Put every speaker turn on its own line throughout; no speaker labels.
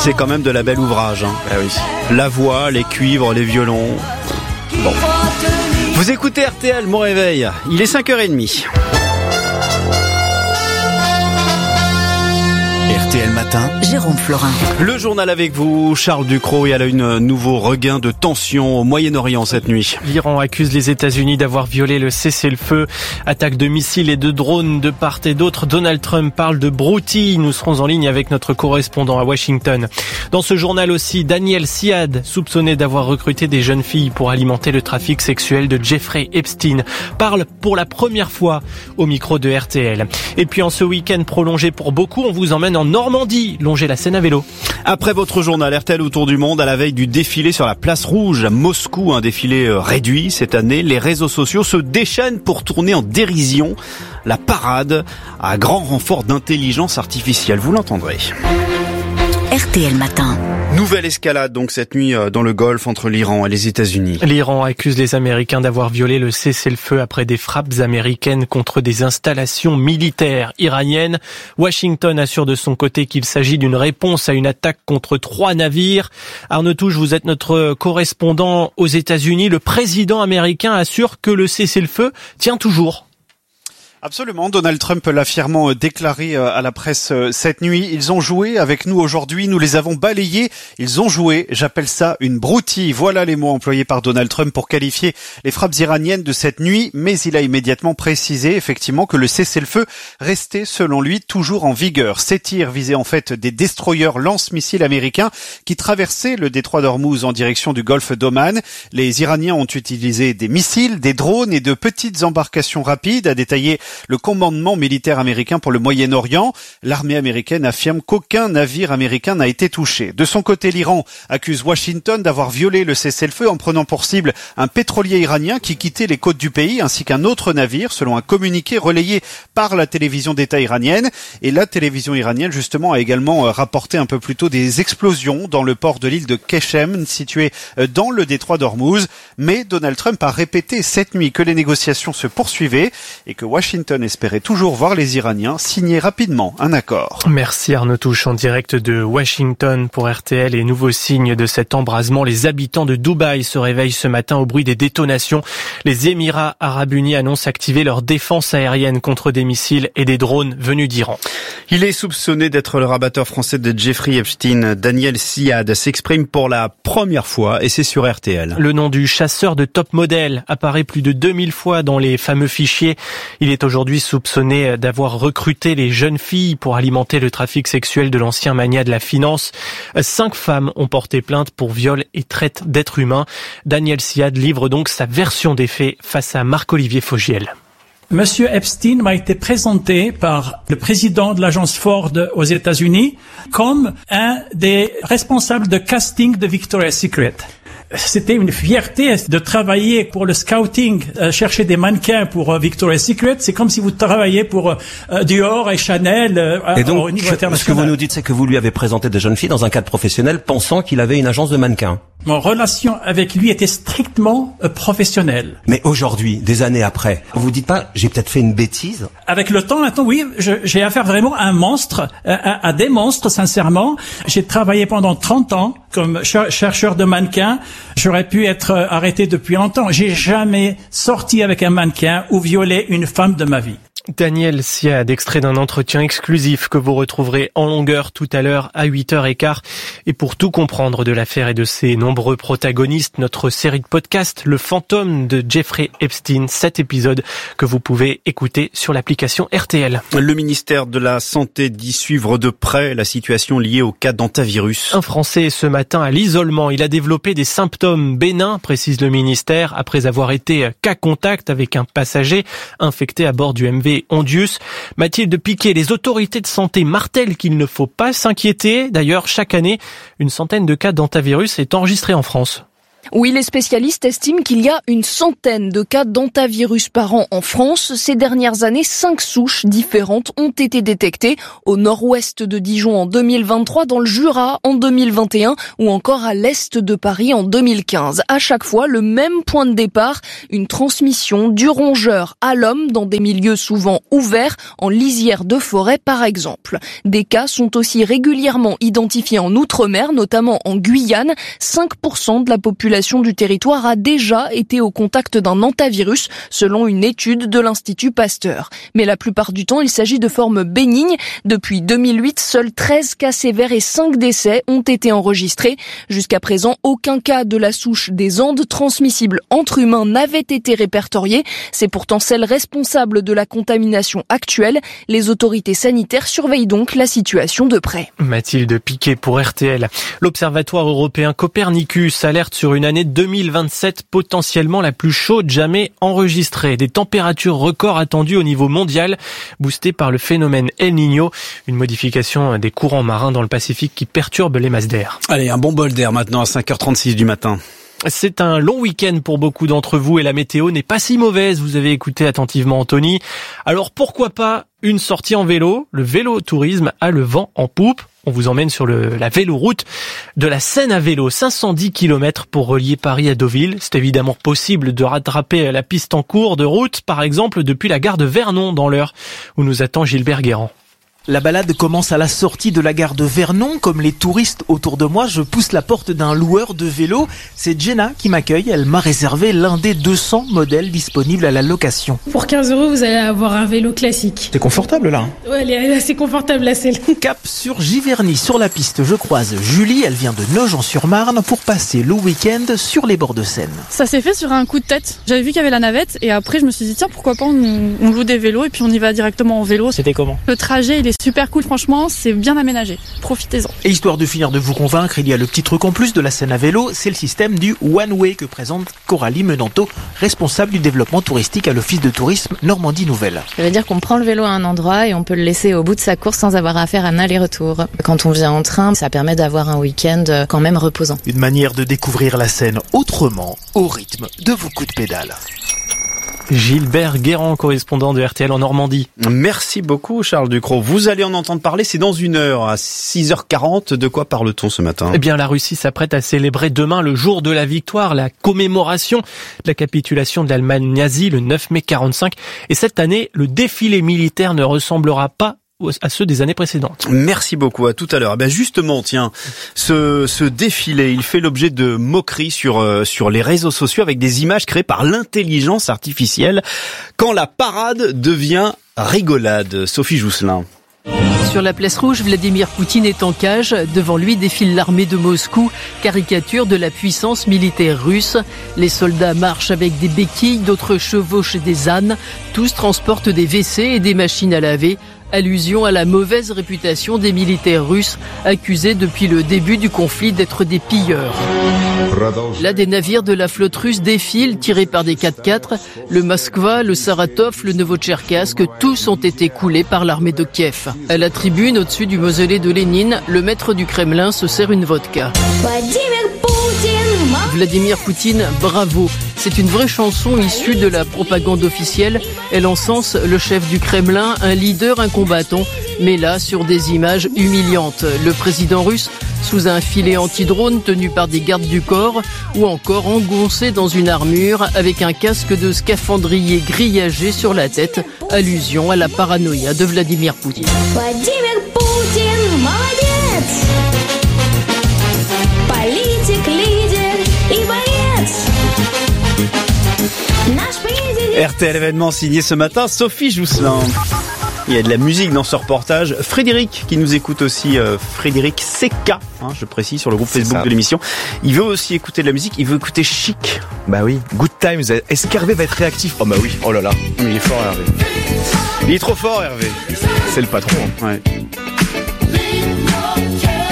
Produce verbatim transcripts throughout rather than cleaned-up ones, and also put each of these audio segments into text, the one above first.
C'est quand même de la belle ouvrage. Hein.
Ah oui.
La voix, les cuivres, les violons. Bon. Vous écoutez R T L, mon réveil. Il est cinq heures trente.
R T L Matin,
Jérôme Florin.
Le journal avec vous, Charles Ducrot, et à la une, un nouveau regain de tension au Moyen-Orient cette nuit.
L'Iran accuse les États-Unis d'avoir violé le cessez-le-feu. Attaque de missiles et de drones de part et d'autre. Donald Trump parle de broutilles. Nous serons en ligne avec notre correspondant à Washington. Dans ce journal aussi, Daniel Siad, soupçonné d'avoir recruté des jeunes filles pour alimenter le trafic sexuel de Jeffrey Epstein, parle pour la première fois au micro de R T L. Et puis en ce week-end prolongé pour beaucoup, on vous emmène en Normandie, longer la Seine à vélo.
Après votre journal R T L autour du monde, à la veille du défilé sur la place rouge à Moscou, un défilé réduit cette année, les réseaux sociaux se déchaînent pour tourner en dérision la parade à grand renfort d'intelligence artificielle. Vous l'entendrez.
R T L Matin.
Nouvelle escalade donc cette nuit dans le Golfe entre l'Iran et les États-Unis.
L'Iran accuse les Américains d'avoir violé le cessez-le-feu après des frappes américaines contre des installations militaires iraniennes. Washington assure de son côté qu'il s'agit d'une réponse à une attaque contre trois navires. Arnaud Touche, vous êtes notre correspondant aux États-Unis. Le président américain assure que le cessez-le-feu tient toujours.
Absolument, Donald Trump l'a fièrement déclaré à la presse cette nuit. Ils ont joué avec nous aujourd'hui, nous les avons balayés, ils ont joué, j'appelle ça une broutille. Voilà les mots employés par Donald Trump pour qualifier les frappes iraniennes de cette nuit, mais il a immédiatement précisé effectivement que le cessez-le-feu restait selon lui toujours en vigueur. Ces tirs visaient en fait des destroyers lance-missiles américains qui traversaient le détroit d'Ormuz en direction du golfe d'Oman. Les Iraniens ont utilisé des missiles, des drones et de petites embarcations rapides, a détaillé le commandement militaire américain pour le Moyen-Orient. L'armée américaine affirme qu'aucun navire américain n'a été touché. De son côté, l'Iran accuse Washington d'avoir violé le cessez-le-feu en prenant pour cible un pétrolier iranien qui quittait les côtes du pays ainsi qu'un autre navire, selon un communiqué relayé par la télévision d'État iranienne. Et la télévision iranienne, justement, a également rapporté un peu plus tôt des explosions dans le port de l'île de Keshem, situé dans le détroit d'Ormuz. Mais Donald Trump a répété cette nuit que les négociations se poursuivaient et que Washington espérait toujours voir les Iraniens signer rapidement un accord.
Merci Arnaud Touche en direct de Washington pour R T L. Et nouveau signe de cet embrasement, les habitants de Dubaï se réveillent ce matin au bruit des détonations. Les Émirats arabes unis annoncent activer leur défense aérienne contre des missiles et des drones venus d'Iran.
Il est soupçonné d'être le rabatteur français de Jeffrey Epstein. Daniel Siad s'exprime pour la première fois et c'est sur R T L.
Le nom du chasseur de top modèle apparaît plus de deux mille fois dans les fameux fichiers. Il est aujourd'hui soupçonné d'avoir recruté les jeunes filles pour alimenter le trafic sexuel de l'ancien magnat de la finance. Cinq femmes ont porté plainte pour viol et traite d'êtres humains. Daniel Siad livre donc sa version des faits face à Marc-Olivier Fogiel.
Monsieur Epstein m'a été présenté par le président de l'agence Ford aux États-Unis comme un des responsables de casting de Victoria's Secret. C'était une fierté de travailler pour le scouting, euh, chercher des mannequins pour euh, Victoria's Secret. C'est comme si vous travailliez pour euh, Dior et Chanel euh,
et donc,
au niveau international.
Ce que vous nous dites, c'est que vous lui avez présenté des jeunes filles dans un cadre professionnel pensant qu'il avait une agence de mannequins.
Mon relation avec lui était strictement euh, professionnelle.
Mais aujourd'hui, des années après, vous vous dites pas, j'ai peut-être fait une bêtise?
Avec le temps, maintenant, oui, je, j'ai affaire vraiment à un monstre, à, à des monstres, sincèrement. J'ai travaillé pendant trente ans comme cher- chercheur de mannequins. J'aurais pu être arrêté depuis longtemps. J'ai jamais sorti avec un mannequin ou violé une femme de ma vie.
Daniel Siad, extrait d'un entretien exclusif que vous retrouverez en longueur tout à l'heure à huit heures quinze. Et pour tout comprendre de l'affaire et de ses nombreux protagonistes, notre série de podcasts, Le fantôme de Jeffrey Epstein, sept épisodes que vous pouvez écouter sur l'application R T L.
Le ministère de la Santé dit suivre de près la situation liée au cas d'hantavirus.
Un Français ce matin à l'isolement, il a développé des symptômes bénins, précise le ministère, après avoir été cas contact avec un passager infecté à bord du M V Ondius. Mathilde Piquet, les autorités de santé martèlent qu'il ne faut pas s'inquiéter. D'ailleurs, chaque année, une centaine de cas d'hantavirus est enregistrée en France.
Oui, les spécialistes estiment qu'il y a une centaine de cas d'hantavirus par an en France. Ces dernières années, cinq souches différentes ont été détectées au nord-ouest de Dijon en deux mille vingt-trois, dans le Jura en deux mille vingt et un ou encore à l'est de Paris en deux mille quinze. À chaque fois, le même point de départ, une transmission du rongeur à l'homme dans des milieux souvent ouverts, en lisière de forêt par exemple. Des cas sont aussi régulièrement identifiés en Outre-mer, notamment en Guyane. cinq pour cent de la population du territoire a déjà été au contact d'un hantavirus, selon une étude de l'Institut Pasteur. Mais la plupart du temps, il s'agit de formes bénignes. Depuis deux mille huit, seuls treize cas sévères et cinq décès ont été enregistrés. Jusqu'à présent, aucun cas de la souche des Andes transmissible entre humains n'avait été répertorié. C'est pourtant celle responsable de la contamination actuelle. Les autorités sanitaires surveillent donc la situation de près.
Mathilde Piquet pour R T L. L'Observatoire européen Copernicus alerte sur une année deux mille vingt-sept potentiellement la plus chaude jamais enregistrée. Des températures records attendues au niveau mondial, boostées par le phénomène El Niño, une modification des courants marins dans le Pacifique qui perturbe les masses d'air.
Allez, un bon bol d'air maintenant à cinq heures trente-six du matin.
C'est un long week-end pour beaucoup d'entre vous et la météo n'est pas si mauvaise. Vous avez écouté attentivement Anthony. Alors pourquoi pas une sortie en vélo? Le vélo-tourisme a le vent en poupe. On vous emmène sur le, la véloroute de la Seine à vélo, cinq cent dix kilomètres pour relier Paris à Deauville. C'est évidemment possible de rattraper la piste en cours de route, par exemple depuis la gare de Vernon dans l'Eure, où nous attend Gilbert Guérand.
La balade commence à la sortie de la gare de Vernon. Comme les touristes autour de moi, je pousse la porte d'un loueur de vélo. C'est Jenna qui m'accueille. Elle m'a réservé l'un des deux cents modèles disponibles à la location.
Pour quinze euros, vous allez avoir un vélo classique.
C'est confortable là.
Ouais, elle est assez confortable la selle.
Cap sur Giverny. Sur la piste, je croise Julie. Elle vient de Nogent-sur-Marne pour passer le week-end sur les bords de Seine.
Ça s'est fait sur un coup de tête. J'avais vu qu'il y avait la navette et après je me suis dit tiens pourquoi pas on, on loue des vélos et puis on y va directement en vélo.
C'était comment?
Le trajet il est super cool, franchement, c'est bien aménagé. Profitez-en.
Et histoire de finir de vous convaincre, il y a le petit truc en plus de la Seine à vélo, c'est le système du One Way que présente Coralie Menanto, responsable du développement touristique à l'Office de tourisme Normandie Nouvelle.
Ça veut dire qu'on prend le vélo à un endroit et on peut le laisser au bout de sa course sans avoir à faire un aller-retour. Quand on vient en train, ça permet d'avoir un week-end quand même reposant.
Une manière de découvrir la Seine autrement, au rythme de vos coups de pédale.
Gilbert Guérand, correspondant de R T L en Normandie.
Merci beaucoup Charles Ducrot. Vous allez en entendre parler, c'est dans une heure, à six heures quarante. De quoi parle-t-on ce matin?
Eh bien, la Russie s'apprête à célébrer demain le jour de la victoire, la commémoration de la capitulation de l'Allemagne nazie le neuf mai quarante-cinq. Et cette année, le défilé militaire ne ressemblera pas à ceux des années précédentes.
Merci beaucoup, à tout à l'heure. Eh bien justement, tiens, ce, ce défilé, il fait l'objet de moqueries sur, euh, sur les réseaux sociaux avec des images créées par l'intelligence artificielle quand la parade devient rigolade. Sophie Jousselin.
Sur la place rouge, Vladimir Poutine est en cage. Devant lui défile l'armée de Moscou, caricature de la puissance militaire russe. Les soldats marchent avec des béquilles, d'autres chevauchent des ânes. Tous transportent des W C et des machines à laver. Allusion à la mauvaise réputation des militaires russes, accusés depuis le début du conflit d'être des pilleurs. Là, des navires de la flotte russe défilent, tirés par des quatre-quatre. Le Moskva, le Saratov, le Novotcherkassk, tous ont été coulés par l'armée de Kiev. À la tribune, au-dessus du mausolée de Lénine, le maître du Kremlin se sert une vodka. Vladimir Poutine, bravo. C'est une vraie chanson issue de la propagande officielle. Elle encense le chef du Kremlin, un leader, un combattant, mais là sur des images humiliantes. Le président russe sous un filet anti-drone tenu par des gardes du corps ou encore engoncé dans une armure avec un casque de scaphandrier grillagé sur la tête. Allusion à la paranoïa de Vladimir Poutine.
Vladimir Poutine, молодец! Политик, лидер и боец!
R T L événement signé ce matin, Sophie Jousselin. Il y a de la musique dans ce reportage. Frédéric, qui nous écoute aussi, euh, Frédéric C K, hein, je précise, sur le groupe C'est Facebook ça. de l'émission. Il veut aussi écouter de la musique, il veut écouter Chic.
Bah oui, Good Times. Est-ce qu'Hervé va être réactif? Oh bah oui, oh là là.
Mais il est fort, Hervé. Il est trop fort, Hervé.
C'est le patron. Hein.
Ouais.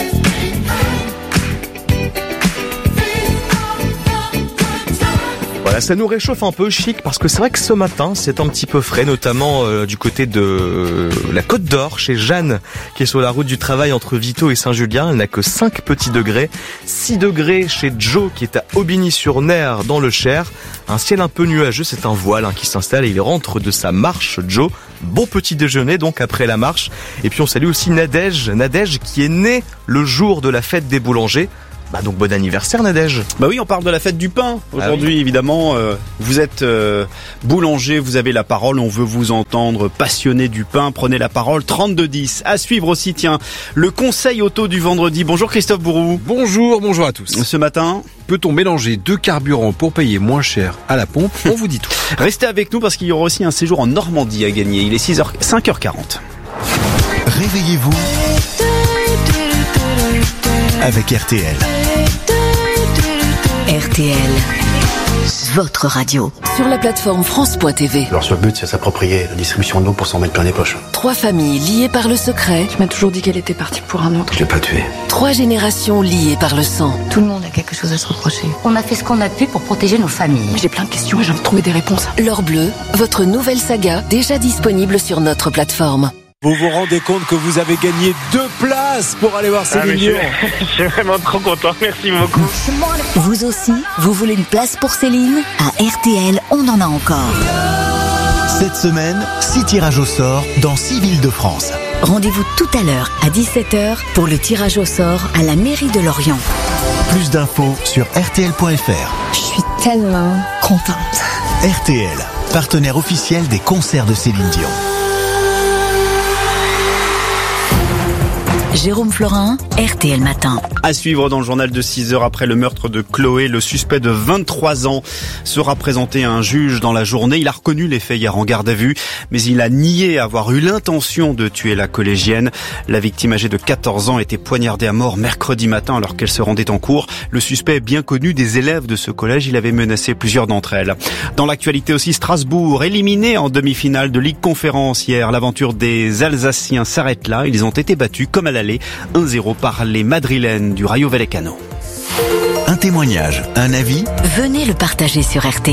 Voilà, Bah, ça nous réchauffe un peu, Chic, parce que c'est vrai que ce matin, c'est un petit peu frais, notamment euh, du côté de euh, la Côte d'Or, chez Jeanne, qui est sur la route du travail entre Vito et Saint-Julien. Elle n'a que cinq petits degrés. six degrés chez Joe, qui est à Aubigny-sur-Ner, dans le Cher. Un ciel un peu nuageux, c'est un voile hein, qui s'installe et il rentre de sa marche, Joe. Bon petit déjeuner donc après la marche. Et puis on salue aussi Nadège, Nadège qui est née le jour de la fête des boulangers. Bah donc bon anniversaire Nadège.
Bah oui, on parle de la fête du pain aujourd'hui. Ah oui. Évidemment, euh, vous êtes euh, boulanger, vous avez la parole, on veut vous entendre, passionné du pain, prenez la parole. Trente-deux dix. À suivre aussi, tiens, le conseil auto du vendredi. Bonjour Christophe Bourou.
Bonjour, bonjour à tous.
Ce matin,
peut-on mélanger deux carburants pour payer moins cher à la pompe? On vous dit tout.
Restez avec nous parce qu'il y aura aussi un séjour en Normandie à gagner. Il est six heures, cinq heures quarante.
Réveillez-vous avec R T L.
R T L, votre radio.
Sur la plateforme France point T V.
Leur seul but, c'est s'approprier la distribution de l'eau pour s'en mettre plein les poches.
Trois familles liées par le secret.
Tu m'as toujours dit qu'elle était partie pour un autre.
Je l'ai pas tuée.
Trois générations liées par le sang.
Tout le monde a quelque chose à se reprocher.
On a fait ce qu'on a pu pour protéger nos familles.
J'ai plein de questions et j'ai envie de trouver des réponses.
L'Or Bleu, votre nouvelle saga, déjà disponible sur notre plateforme.
Vous vous rendez compte que vous avez gagné deux places pour aller voir Céline Dion.
Ah, je suis vraiment trop content, merci beaucoup.
Vous aussi, vous voulez une place pour Céline? À R T L, on en a encore.
Cette semaine, six tirages au sort dans six villes de France.
Rendez-vous tout à l'heure à dix-sept heures pour le tirage au sort à la mairie de Lorient.
Plus d'infos sur R T L point F R.
Je suis tellement contente.
R T L, partenaire officiel des concerts de Céline Dion.
Jérôme Florin, R T L Matin.
À suivre dans le journal de six heures après le meurtre de Chloé, le suspect de vingt-trois ans sera présenté à un juge dans la journée. Il a reconnu les faits hier en garde à vue, mais il a nié avoir eu l'intention de tuer la collégienne. La victime âgée de quatorze ans a été poignardée à mort mercredi matin alors qu'elle se rendait en cours. Le suspect est bien connu des élèves de ce collège. Il avait menacé plusieurs d'entre elles. Dans l'actualité aussi, Strasbourg, éliminé en demi-finale de Ligue Conférence hier. L'aventure des Alsaciens s'arrête là. Ils ont été battus comme à l'aller un zéro par les Madrilènes du Rayo Vallecano.
Un témoignage, un avis?
Venez le partager sur R T L.